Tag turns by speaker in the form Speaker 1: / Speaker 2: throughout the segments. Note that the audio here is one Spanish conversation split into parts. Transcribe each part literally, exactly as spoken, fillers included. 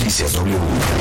Speaker 1: Noticias W.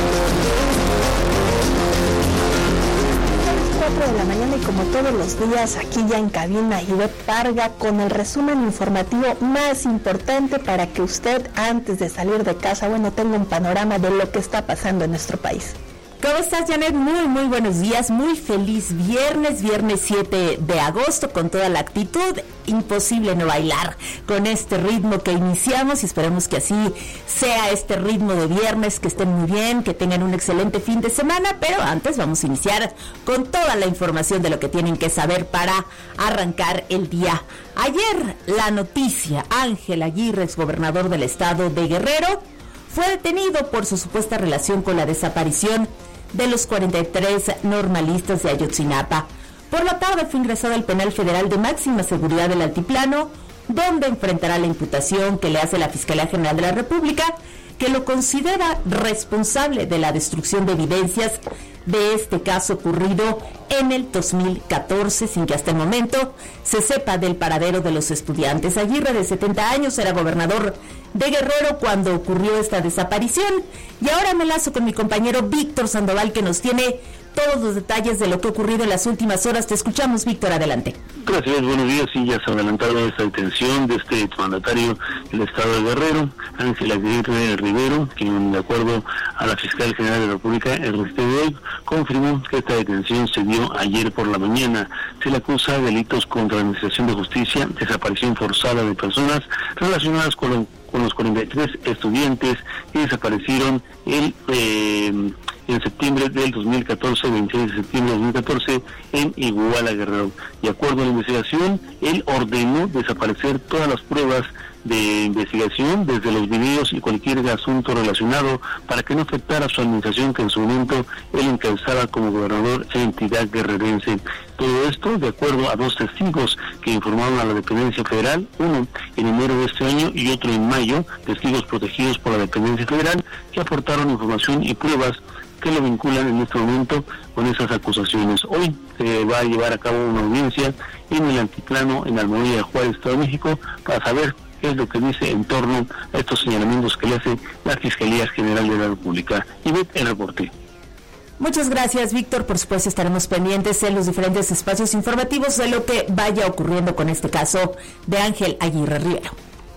Speaker 2: cuatro de la mañana y como todos los días aquí ya en cabina Ivette Parga con el resumen informativo más importante para que usted antes de salir de casa, bueno, tenga un panorama de lo que está pasando en nuestro país.
Speaker 3: ¿Cómo estás, Janet? Muy, muy buenos días, muy feliz viernes, viernes siete de agosto, con toda la actitud, imposible no bailar con este ritmo que iniciamos y esperemos que así sea este ritmo de viernes, que estén muy bien, que tengan un excelente fin de semana, pero antes vamos a iniciar con toda la información de lo que tienen que saber para arrancar el día. Ayer la noticia, Ángel Aguirre, exgobernador del estado de Guerrero, fue detenido por su supuesta relación con la desaparición de los cuarenta y tres normalistas de Ayotzinapa. Por la tarde fue ingresado al penal federal de máxima seguridad del Altiplano, donde enfrentará la imputación que le hace la Fiscalía General de la República, que lo considera responsable de la destrucción de evidencias de este caso ocurrido en el dos mil catorce, sin que hasta el momento se sepa del paradero de los estudiantes. Aguirre, de setenta años, era gobernador de Guerrero cuando ocurrió esta desaparición, y ahora me lazo con mi compañero Víctor Sandoval, que nos tiene todos los detalles de lo que ha ocurrido en las últimas horas. Te escuchamos, Víctor, adelante.
Speaker 4: Gracias, buenos días. Sí, ya se adelantaron esta detención de este mandatario del estado de Guerrero, Ángel Aguirre Rivero, quien, de acuerdo a la Fiscal General de la República, Ernesto Godoy, confirmó que esta detención se dio ayer por la mañana. Se le acusa de delitos contra la Administración de Justicia, desaparición forzada de personas relacionadas con, lo, con los cuarenta y tres estudiantes que desaparecieron el... Eh, en septiembre del dos mil catorce, veintiséis de septiembre de dos mil catorce, en Iguala, Guerrero. De acuerdo a la investigación, él ordenó desaparecer todas las pruebas de investigación, desde los videos y cualquier asunto relacionado, para que no afectara a su administración, que en su momento él encabezaba como gobernador en la entidad guerrerense. Todo esto de acuerdo a dos testigos que informaron a la dependencia federal, uno en enero de este año y otro en mayo, testigos protegidos por la dependencia federal, que aportaron información y pruebas que lo vinculan en este momento con esas acusaciones. Hoy se va a llevar a cabo una audiencia en el Altiplano, en Almoradilla de Juárez, Estado de México, para saber qué es lo que dice en torno a estos señalamientos que le hace la Fiscalía General de la República. Y ve el reporte.
Speaker 3: Muchas gracias, Víctor. Por supuesto, estaremos pendientes en los diferentes espacios informativos de lo que vaya ocurriendo con este caso de Ángel Aguirre Rivero.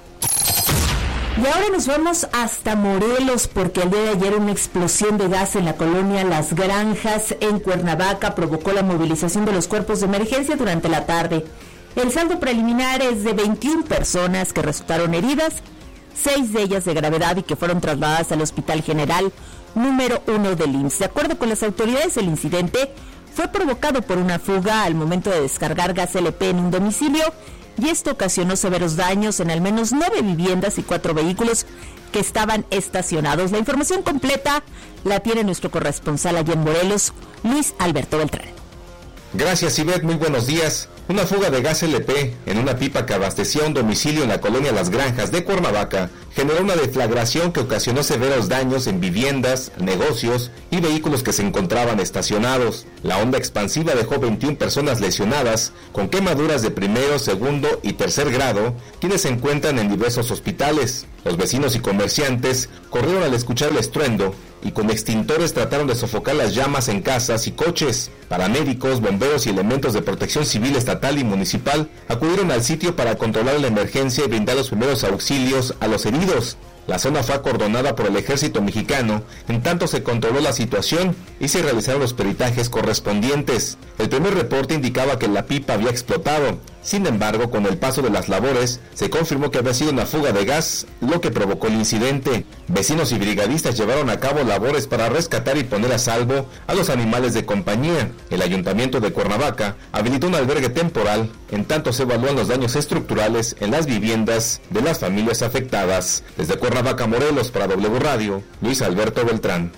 Speaker 3: Y ahora nos vamos hasta Morelos, porque el día de ayer una explosión de gas en la colonia Las Granjas en Cuernavaca provocó la movilización de los cuerpos de emergencia durante la tarde. El saldo preliminar es de veintiuna personas que resultaron heridas, seis de ellas de gravedad y que fueron trasladadas al Hospital General número uno del I M S S. De acuerdo con las autoridades, el incidente fue provocado por una fuga al momento de descargar gas L P en un domicilio, y esto ocasionó severos daños en al menos nueve viviendas y cuatro vehículos que estaban estacionados. La información completa la tiene nuestro corresponsal allá en Morelos, Luis Alberto Beltrán.
Speaker 5: Gracias, Ivette, muy buenos días. Una fuga de gas L P en una pipa que abastecía un domicilio en la colonia Las Granjas de Cuernavaca generó una deflagración que ocasionó severos daños en viviendas, negocios y vehículos que se encontraban estacionados. La onda expansiva dejó veintiuna personas lesionadas con quemaduras de primero, segundo y tercer grado, quienes se encuentran en diversos hospitales. Los vecinos y comerciantes corrieron al escuchar el estruendo y con extintores trataron de sofocar las llamas en casas y coches. Paramédicos, bomberos y elementos de protección civil estatal y municipal acudieron al sitio para controlar la emergencia y brindar los primeros auxilios a los heridos. La zona fue acordonada por el ejército mexicano, en tanto se controló la situación y se realizaron los peritajes correspondientes. El primer reporte indicaba que la pipa había explotado. Sin embargo, con el paso de las labores, se confirmó que había sido una fuga de gas, lo que provocó el incidente. Vecinos y brigadistas llevaron a cabo labores para rescatar y poner a salvo a los animales de compañía. El Ayuntamiento de Cuernavaca habilitó un albergue temporal, en tanto se evalúan los daños estructurales en las viviendas de las familias afectadas. Desde Cuernavaca, Morelos, para W Radio, Luis Alberto Beltrán.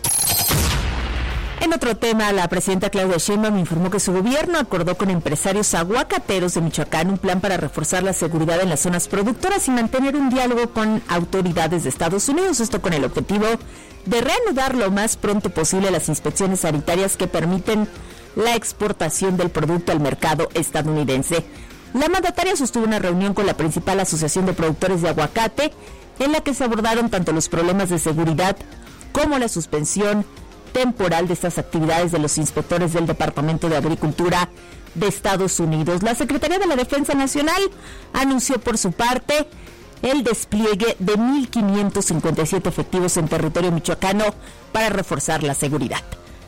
Speaker 3: En otro tema, la presidenta Claudia Sheinbaum informó que su gobierno acordó con empresarios aguacateros de Michoacán un plan para reforzar la seguridad en las zonas productoras y mantener un diálogo con autoridades de Estados Unidos, esto con el objetivo de reanudar lo más pronto posible las inspecciones sanitarias que permiten la exportación del producto al mercado estadounidense. La mandataria sostuvo una reunión con la principal asociación de productores de aguacate, en la que se abordaron tanto los problemas de seguridad como la suspensión temporal de estas actividades de los inspectores del Departamento de Agricultura de Estados Unidos. La Secretaría de la Defensa Nacional anunció por su parte el despliegue de mil quinientos cincuenta y siete efectivos en territorio michoacano para reforzar la seguridad.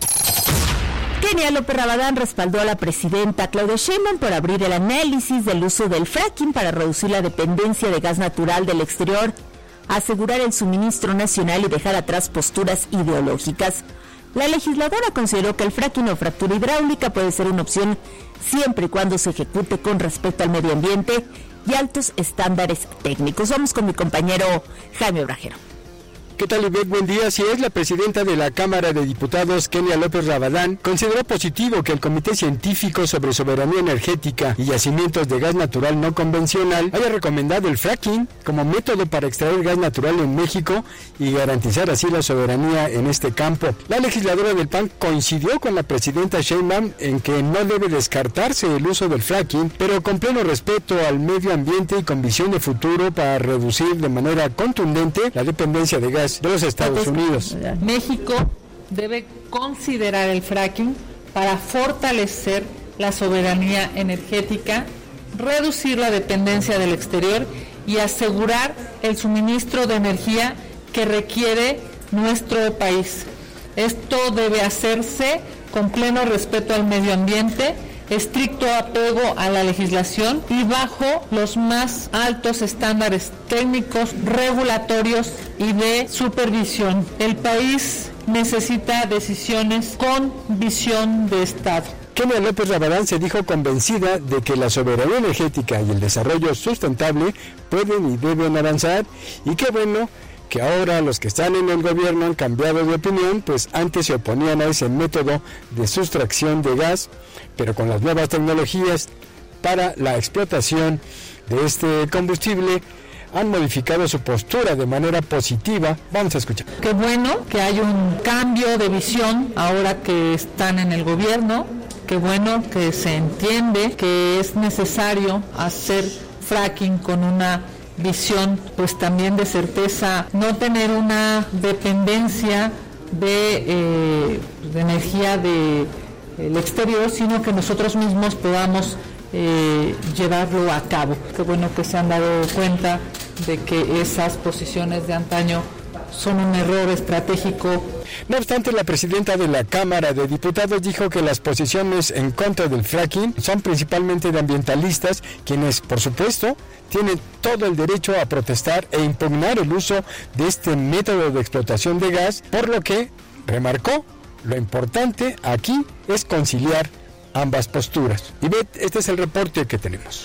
Speaker 3: Kenia López Rabadán respaldó a la presidenta Claudia Sheinbaum por abrir el análisis del uso del fracking para reducir la dependencia de gas natural del exterior, asegurar el suministro nacional y dejar atrás posturas ideológicas. La legisladora consideró que el fracking o fractura hidráulica puede ser una opción siempre y cuando se ejecute con respeto al medio ambiente y altos estándares técnicos. Vamos con mi compañero Jaime Obrajero.
Speaker 1: ¿Qué tal, Ivette? Buen día. Si es la presidenta de la Cámara de Diputados, Kenia López Rabadán, consideró positivo que el Comité Científico sobre Soberanía Energética y Yacimientos de Gas Natural No Convencional haya recomendado el fracking como método para extraer gas natural en México y garantizar así la soberanía en este campo. La legisladora del P A N coincidió con la presidenta Sheinbaum en que no debe descartarse el uso del fracking, pero con pleno respeto al medio ambiente y con visión de futuro para reducir de manera contundente la dependencia de gas de los Estados Unidos.
Speaker 6: México debe considerar el fracking para fortalecer la soberanía energética, reducir la dependencia del exterior y asegurar el suministro de energía que requiere nuestro país. Esto debe hacerse con pleno respeto al medio ambiente, estricto apego a la legislación y bajo los más altos estándares técnicos, regulatorios y de supervisión. El país necesita decisiones con visión de Estado.
Speaker 1: Kenia López Rabadán se dijo convencida de que la soberanía energética y el desarrollo sustentable pueden y deben avanzar, y qué bueno que ahora los que están en el gobierno han cambiado de opinión, pues antes se oponían a ese método de sustracción de gas, pero con las nuevas tecnologías para la explotación de este combustible han modificado su postura de manera positiva. Vamos a escuchar.
Speaker 6: Qué bueno que hay un cambio de visión ahora que están en el gobierno, qué bueno que se entiende que es necesario hacer fracking con una visión pues también de certeza, no tener una dependencia de, eh, de energía del de, exterior, sino que nosotros mismos podamos eh, llevarlo a cabo. Qué bueno que se han dado cuenta de que esas posiciones de antaño son un error estratégico.
Speaker 1: No obstante, la presidenta de la Cámara de Diputados dijo que las posiciones en contra del fracking son principalmente de ambientalistas, quienes, por supuesto, tienen todo el derecho a protestar e impugnar el uso de este método de explotación de gas, por lo que remarcó, lo importante aquí es conciliar ambas posturas. Y Ivette, este es el reporte que tenemos.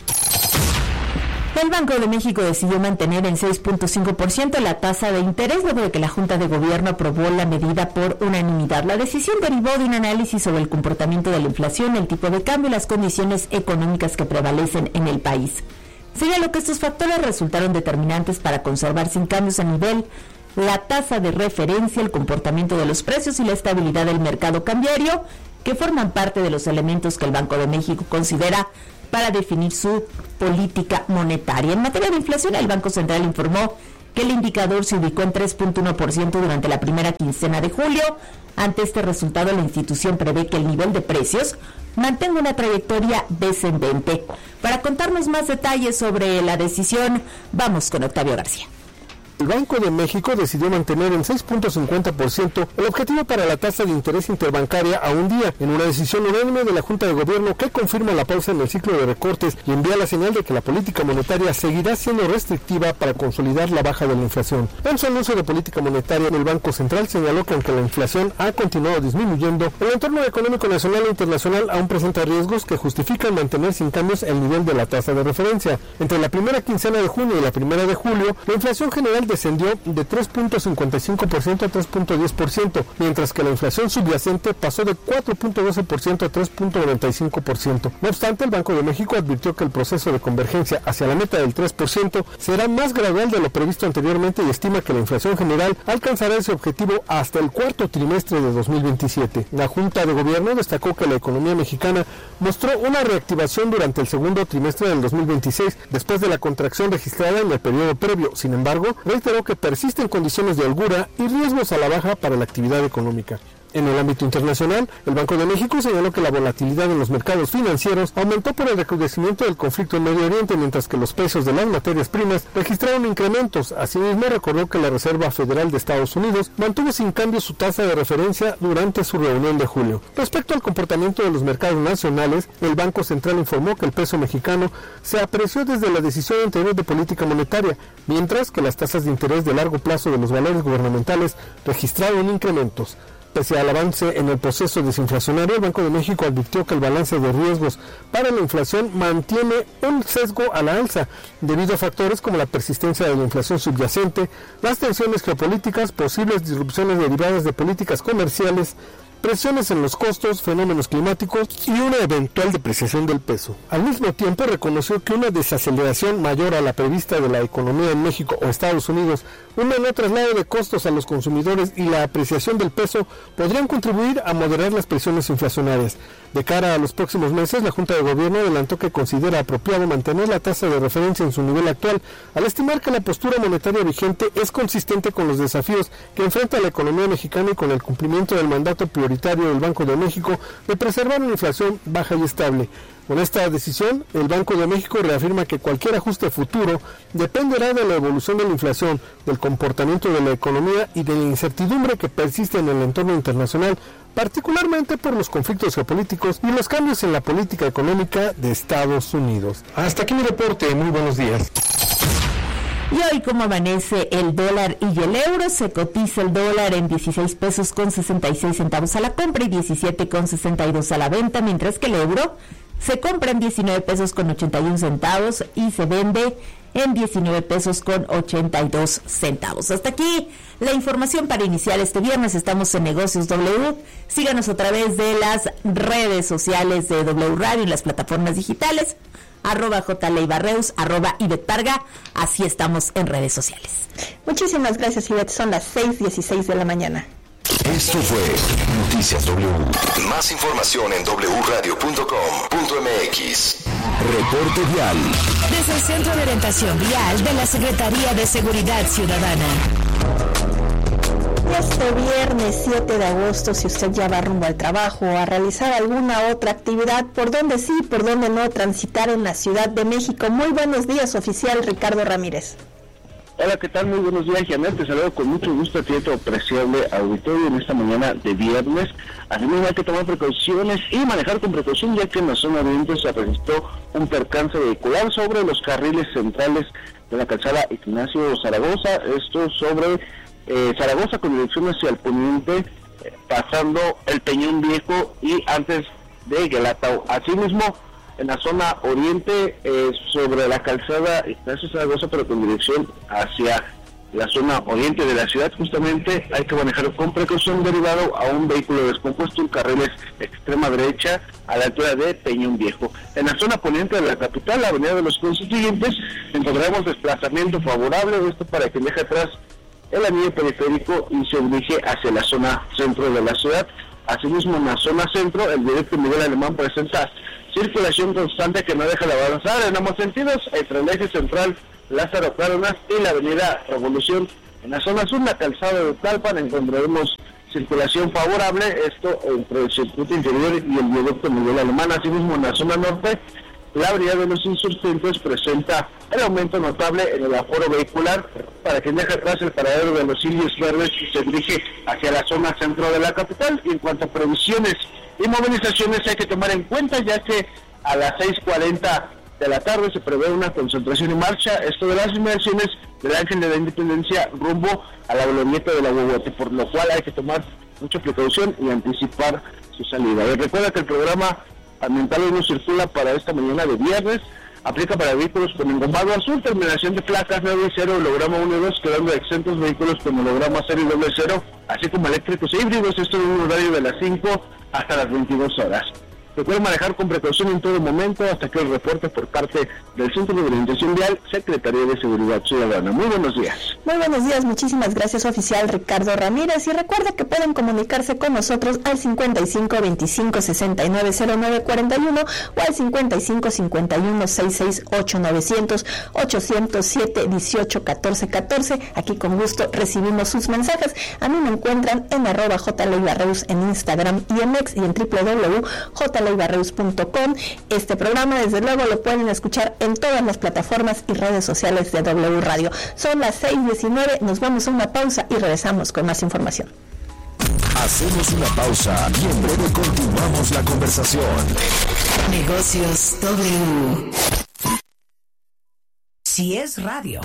Speaker 3: El Banco de México decidió mantener en seis punto cinco por ciento la tasa de interés luego de que la Junta de Gobierno aprobó la medida por unanimidad. La decisión derivó de un análisis sobre el comportamiento de la inflación, el tipo de cambio y las condiciones económicas que prevalecen en el país. Señaló que estos factores resultaron determinantes para conservar sin cambios a nivel la tasa de referencia, el comportamiento de los precios y la estabilidad del mercado cambiario, que forman parte de los elementos que el Banco de México considera para definir su política monetaria. En materia de inflación, el Banco Central informó que el indicador se ubicó en tres punto uno por ciento durante la primera quincena de julio. Ante este resultado, la institución prevé que el nivel de precios mantenga una trayectoria descendente. Para contarnos más detalles sobre la decisión, vamos con Octavio García.
Speaker 7: El Banco de México decidió mantener en seis punto cincuenta por ciento el objetivo para la tasa de interés interbancaria a un día, en una decisión unánime de la Junta de Gobierno que confirma la pausa en el ciclo de recortes y envía la señal de que la política monetaria seguirá siendo restrictiva para consolidar la baja de la inflación. En su anuncio de política monetaria, el Banco Central señaló que aunque la inflación ha continuado disminuyendo, el entorno económico nacional e internacional aún presenta riesgos que justifican mantener sin cambios el nivel de la tasa de referencia. Entre la primera quincena de junio y la primera de julio, la inflación general descendió de tres punto cincuenta y cinco por ciento a tres punto diez por ciento, mientras que la inflación subyacente pasó de cuatro punto doce por ciento a tres punto noventa y cinco por ciento. No obstante, el Banco de México advirtió que el proceso de convergencia hacia la meta del tres por ciento será más gradual de lo previsto anteriormente y estima que la inflación general alcanzará ese objetivo hasta el cuarto trimestre de dos mil veintisiete. La Junta de Gobierno destacó que la economía mexicana mostró una reactivación durante el segundo trimestre del dos mil veintiséis, después de la contracción registrada en el periodo previo. Sin embargo, reiteró que persisten condiciones de holgura y riesgos a la baja para la actividad económica. En el ámbito internacional, el Banco de México señaló que la volatilidad en los mercados financieros aumentó por el recrudecimiento del conflicto en Medio Oriente, mientras que los precios de las materias primas registraron incrementos. Asimismo, recordó que la Reserva Federal de Estados Unidos mantuvo sin cambio su tasa de referencia durante su reunión de julio. Respecto al comportamiento de los mercados nacionales, el Banco Central informó que el peso mexicano se apreció desde la decisión anterior de política monetaria, mientras que las tasas de interés de largo plazo de los valores gubernamentales registraron incrementos. Pese al avance en el proceso desinflacionario, el Banco de México advirtió que el balance de riesgos para la inflación mantiene un sesgo a la alza, debido a factores como la persistencia de la inflación subyacente, las tensiones geopolíticas, posibles disrupciones derivadas de políticas comerciales, presiones en los costos, fenómenos climáticos y una eventual depreciación del peso. Al mismo tiempo, reconoció que una desaceleración mayor a la prevista de la economía en México o Estados Unidos, un menor traslado de costos a los consumidores y la apreciación del peso podrían contribuir a moderar las presiones inflacionarias. De cara a los próximos meses, la Junta de Gobierno adelantó que considera apropiado mantener la tasa de referencia en su nivel actual, al estimar que la postura monetaria vigente es consistente con los desafíos que enfrenta la economía mexicana y con el cumplimiento del mandato prioritario del Banco de México de preservar una inflación baja y estable. Con esta decisión, el Banco de México reafirma que cualquier ajuste futuro dependerá de la evolución de la inflación, del comportamiento de la economía y de la incertidumbre que persiste en el entorno internacional, particularmente por los conflictos geopolíticos y los cambios en la política económica de Estados Unidos. Hasta aquí mi reporte, muy buenos días.
Speaker 3: Y hoy, como amanece el dólar y el euro, se cotiza el dólar en dieciséis pesos con sesenta y seis centavos a la compra y diecisiete con sesenta y dos a la venta, mientras que el euro se compra en diecinueve pesos con ochenta y un centavos y se vende en diecinueve pesos con ochenta y dos centavos. Hasta aquí la información para iniciar este viernes. Estamos en Negocios W. Síganos a través de las redes sociales de W Radio y las plataformas digitales. Arroba J. Leibarreus, arroba Ivette Parga. Así estamos en redes sociales.
Speaker 2: Muchísimas gracias, Ivette. Son las seis dieciséis de la mañana.
Speaker 8: Esto fue Noticias W. Más información en doble u radio punto com punto m x. Reporte vial.
Speaker 9: Desde el Centro de Orientación Vial de la Secretaría de Seguridad Ciudadana.
Speaker 2: Este viernes siete de agosto, si usted ya va rumbo al trabajo o a realizar alguna otra actividad, por donde sí, por donde no transitar en la Ciudad de México. Muy buenos días, oficial Ricardo Ramírez.
Speaker 4: Hola, ¿qué tal? Muy buenos días, Janet. Te saludo con mucho gusto a ti, tu apreciable auditorio en esta mañana de viernes. Asimismo, hay que tomar precauciones y manejar con precaución, ya que en la zona oriente se registró un percance vehicular sobre los carriles centrales de la calzada Ignacio Zaragoza. Esto sobre eh, Zaragoza con dirección hacia el poniente, eh, pasando el Peñón Viejo y antes de Guelatao. Asimismo, en la zona oriente, eh, sobre la calzada Ignacio Zaragoza, pero con dirección hacia la zona oriente de la ciudad, justamente hay que manejar con precaución derivado a un vehículo descompuesto en carriles extrema derecha a la altura de Peñón Viejo. En la zona poniente de la capital, la avenida de los Constituyentes, encontramos desplazamiento favorable, esto para quien deja atrás el anillo periférico y se dirige hacia la zona centro de la ciudad. Asimismo, en la zona centro, el directo Miguel Alemán presenta circulación constante que no deja de avanzar en ambos sentidos, entre el eje central Lázaro Cárdenas y la avenida Revolución. En la zona sur, la calzada de Tlalpan, encontraremos circulación favorable, esto entre el circuito interior y el viaducto Miguel Alemán. Asimismo, en la zona norte, la avenida de los Insurgentes presenta el aumento notable en el aforo vehicular para quien deja atrás el paradero de los Indios Verdes y se dirige hacia la zona centro de la capital. Y en cuanto a previsiones y movilizaciones, hay que tomar en cuenta, ya que a las seis cuarenta de la tarde se prevé una concentración en marcha, esto de las inmediaciones del Ángel de la Independencia rumbo a la glorieta de la Huehuete, por lo cual hay que tomar mucha precaución y anticipar su salida. Y recuerda que el programa ambiental no circula para esta mañana de viernes, aplica para vehículos con engomado azul, terminación de placas nueve cero, holograma uno y dos, quedando exentos vehículos con holograma cero y doble cero, así como eléctricos e híbridos, esto en un horario de las cinco hasta las veintidós horas. Recuerden manejar con precaución en todo momento hasta que el reporte por parte del Centro de Orientación Vial, Secretaría de Seguridad Ciudadana. Muy buenos días.
Speaker 2: Muy buenos días, muchísimas gracias, oficial Ricardo Ramírez. Y recuerda que pueden comunicarse con nosotros al cincuenta y cinco veinticinco sesenta y nueve cero nueve cuarenta y uno o al cincuenta y cinco cincuenta y uno sesenta y seis ocho novecientos ochocientos siete dieciocho catorce catorce. Aquí con gusto recibimos sus mensajes. A mí me encuentran en arroba jleibarreus en Instagram y en X y en doble u doble u doble u punto j leibarreus punto com. Este programa desde luego lo pueden escuchar en todas las plataformas y redes sociales de W Radio. Son las seis diecinueve, nos vamos a una pausa y regresamos con más información.
Speaker 8: Hacemos una pausa y en breve continuamos la conversación.
Speaker 9: Negocios W. Si es radio.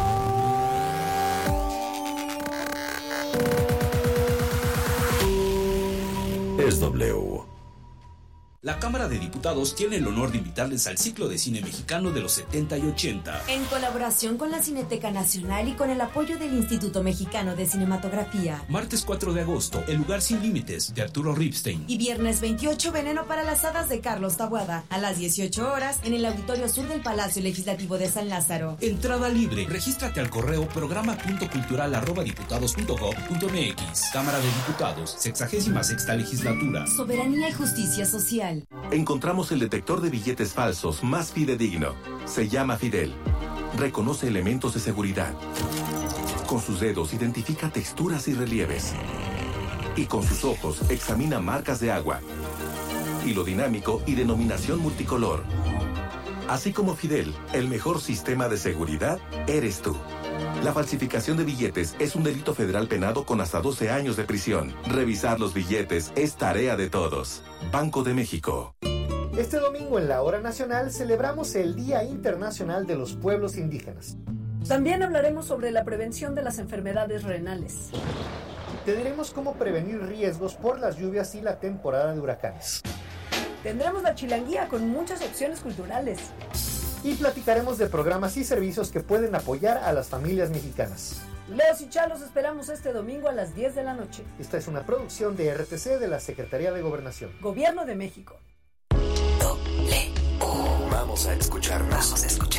Speaker 8: Es W.
Speaker 10: La Cámara de Diputados tiene el honor de invitarles al ciclo de cine mexicano de los setenta y ochenta.
Speaker 11: En colaboración con la Cineteca Nacional y con el apoyo del Instituto Mexicano de Cinematografía.
Speaker 10: Martes cuatro de agosto, El lugar sin límites, de Arturo Ripstein.
Speaker 11: Y viernes veintiocho, Veneno para las hadas, de Carlos Taboada. A las dieciocho horas, en el Auditorio Sur del Palacio Legislativo de San Lázaro.
Speaker 10: Entrada libre. Regístrate al correo programa punto cultural arroba diputados punto gob punto mx. Cámara de Diputados, sexagésima sexta legislatura.
Speaker 11: Soberanía y justicia social.
Speaker 12: Encontramos el detector de billetes falsos más fidedigno. Se llama Fidel. Reconoce elementos de seguridad. Con sus dedos identifica texturas y relieves. Y con sus ojos examina marcas de agua. Hilo dinámico y denominación multicolor. Así como Fidel, el mejor sistema de seguridad eres tú. La falsificación de billetes es un delito federal penado con hasta doce años de prisión. Revisar los billetes es tarea de todos. Banco de México.
Speaker 13: Este domingo en la Hora Nacional celebramos el Día Internacional de los Pueblos Indígenas.
Speaker 14: También hablaremos sobre la prevención de las enfermedades renales.
Speaker 13: Te diremos cómo prevenir riesgos por las lluvias y la temporada de huracanes.
Speaker 14: Tendremos la chilanguía con muchas opciones culturales.
Speaker 13: Y platicaremos de programas y servicios que pueden apoyar a las familias mexicanas.
Speaker 14: Leos y Chalos esperamos este domingo a las diez de la noche.
Speaker 13: Esta es una producción de R T C de la Secretaría de Gobernación.
Speaker 14: Gobierno de México.
Speaker 8: Vamos a escucharnos. Vamos a escucharnos.